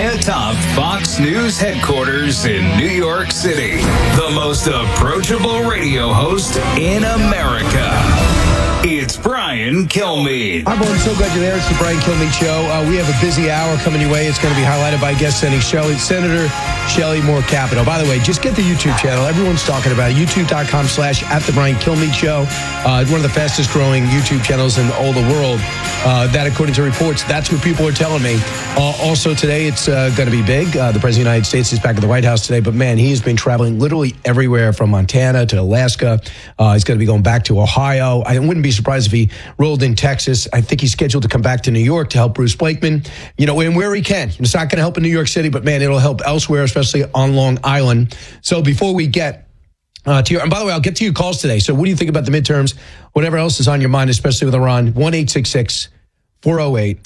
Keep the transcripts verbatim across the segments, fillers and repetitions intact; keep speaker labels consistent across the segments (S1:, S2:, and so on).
S1: atop Fox News headquarters in New York City, the most approachable radio host in America. It's Brian Kilmeade.
S2: Hi, everyone. So glad you're there. It's the Brian Kilmeade Show. Uh, we have a busy hour coming your way. It's going to be highlighted by guest sending Shelley, Senator Shelley Moore Capito. By the way, just get the YouTube channel. Everyone's talking about it. YouTube.com slash at the Brian Kilmeade Show. Uh, one of the fastest growing YouTube channels in all the world. Uh, that, according to reports, that's what people are telling me. Uh, also today, it's uh, going to be big. Uh, the President of the United States is back at the White House today. But, man, he has been traveling literally everywhere from Montana to Alaska. Uh, he's going to be going back to Ohio. I wouldn't be surprised if he rolled in Texas. I think he's scheduled to come back to New York to help Bruce Blakeman, you know, and where he can. It's not going to help in New York City, but, man, it'll help elsewhere, especially on Long Island. So before we get uh, to your, and by the way, I'll get to your calls today. So what do you think about the midterms? Whatever else is on your mind, especially with Iran, one eight six six, four oh eight.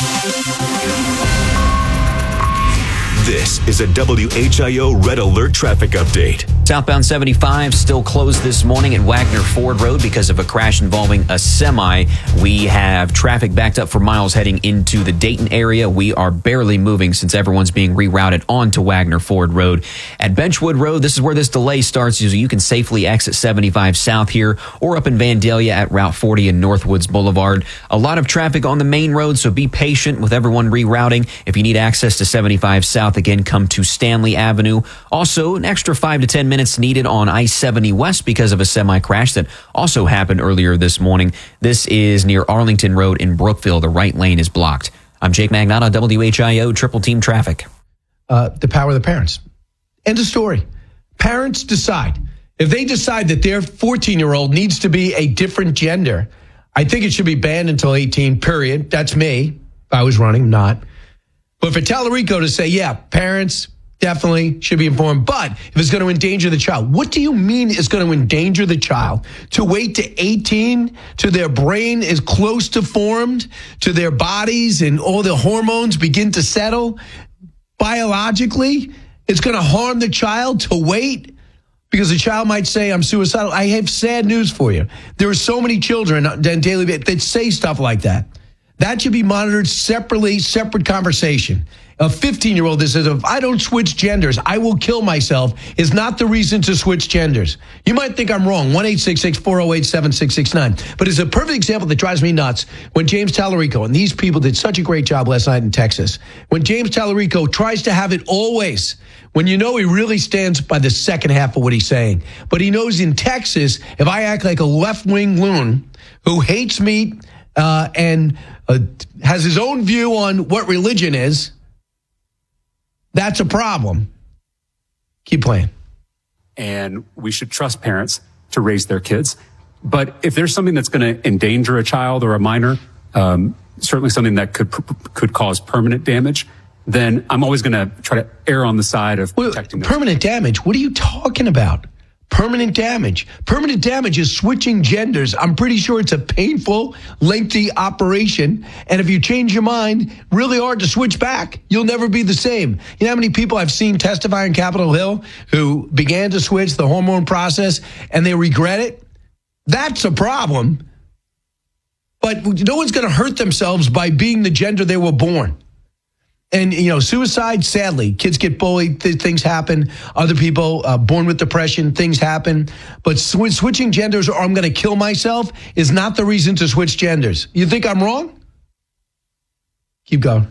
S3: This is a W H I O Red Alert traffic update.
S4: Southbound seventy-five still closed this morning at Wagner Ford Road because of a crash involving a semi. We have traffic backed up for miles heading into the Dayton area. We are barely moving since everyone's being rerouted onto Wagner Ford Road. At Benchwood Road, this is where this delay starts. So you can safely exit seventy-five south here or up in Vandalia at Route forty and Northwoods Boulevard. A lot of traffic on the main road, so be patient with everyone rerouting. If you need access to seventy-five south, again, come to Stanley Avenue. Also, an extra five to ten minutes needed on I seventy West because of a semi-crash that also happened earlier this morning. This is near Arlington Road in Brookville. The right lane is blocked. I'm Jake Magnotta, W H I O Triple Team Traffic.
S2: Uh, the power of the parents. End of story. Parents decide. If they decide that their fourteen-year-old needs to be a different gender, I think it should be banned until eighteen, period. That's me. If I was running, not. But for Tallarico to say, yeah, parents definitely should be informed, but if it's going to endanger the child, what do you mean it's going to endanger the child? To wait to eighteen, to their brain is close to formed, to their bodies and all the hormones begin to settle biologically? It's going to harm the child to wait? Because the child might say, I'm suicidal. I have sad news for you. There are so many children on daily that say stuff like that. That should be monitored separately, separate conversation. A fifteen-year-old that says, if I don't switch genders, I will kill myself, is not the reason to switch genders. You might think I'm wrong, one eight six six, four oh eight, seven six six nine. But it's a perfect example that drives me nuts when James Tallarico, and these people did such a great job last night in Texas, when James Tallarico tries to have it always, when you know he really stands by the second half of what he's saying. But he knows in Texas, if I act like a left-wing loon who hates meat uh, and uh, has his own view on what religion is, that's a problem. Keep playing.
S5: And we should trust parents to raise their kids. But if there's something that's going to endanger a child or a minor, um, certainly something that could could cause permanent damage, then I'm always going to try to err on the side of protecting them.
S2: Permanent damage? What are you talking about? Permanent damage. Permanent damage is switching genders. I'm pretty sure it's a painful, lengthy operation. And if you change your mind, really hard to switch back. You'll never be the same. You know how many people I've seen testify on Capitol Hill who began to switch the hormone process and they regret it? That's a problem. But no one's going to hurt themselves by being the gender they were born. And, you know, suicide, sadly, kids get bullied, th- things happen. Other people uh, born with depression, things happen. But sw- switching genders or I'm going to kill myself is not the reason to switch genders. You think I'm wrong? Keep going.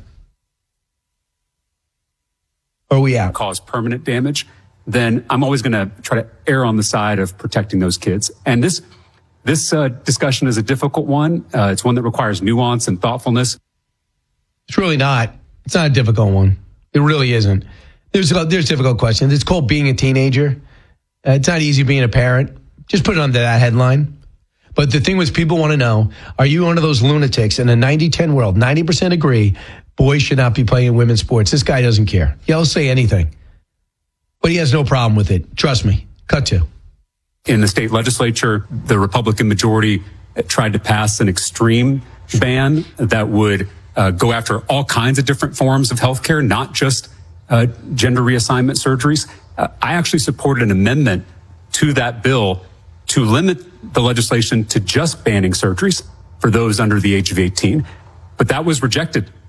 S2: Or are we out?
S5: Cause permanent damage, then I'm always going to try to err on the side of protecting those kids. And this this uh, discussion is a difficult one. Uh, it's one that requires nuance and thoughtfulness.
S2: It's really not. It's not a difficult one. It really isn't. There's there's difficult questions. It's called being a teenager. Uh, it's not easy being a parent. Just put it under that headline. But the thing was, people want to know, are you one of those lunatics in a ninety ten world? ninety percent agree boys should not be playing women's sports. This guy doesn't care. He'll say anything. But he has no problem with it. Trust me. Cut to.
S5: In the state legislature, the Republican majority tried to pass an extreme ban that would Uh, go after all kinds of different forms of healthcare, not just uh, gender reassignment surgeries. Uh, I actually supported an amendment to that bill to limit the legislation to just banning surgeries for those under the age of eighteen. But that was rejected